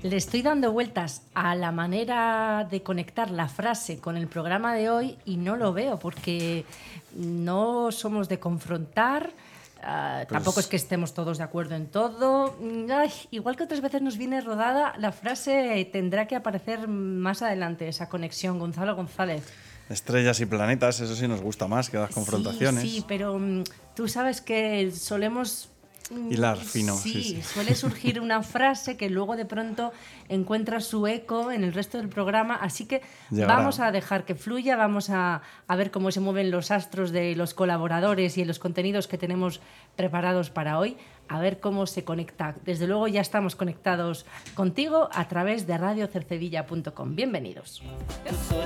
le estoy dando vueltas a la manera de conectar la frase con el programa de hoy y no lo veo porque no somos de confrontar. Tampoco es que estemos todos de acuerdo en todo. Ay, igual que otras veces nos viene rodada, la frase tendrá que aparecer más adelante, esa conexión. Gonzalo González. Estrellas y planetas, eso sí nos gusta más que las confrontaciones. Sí, pero tú sabes que solemos... hilar fino. Sí, suele surgir una frase que luego de pronto encuentra su eco en el resto del programa, así que vamos a dejar que fluya, vamos a ver cómo se mueven los astros de los colaboradores y los contenidos que tenemos preparados para hoy, a ver cómo se conecta. Desde luego ya estamos conectados contigo a través de radiocercedilla.com. Bienvenidos.